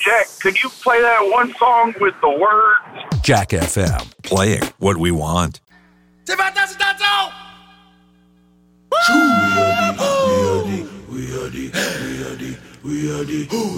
Jack, could you play that one song with the words? Jack FM, playing what we want. We are the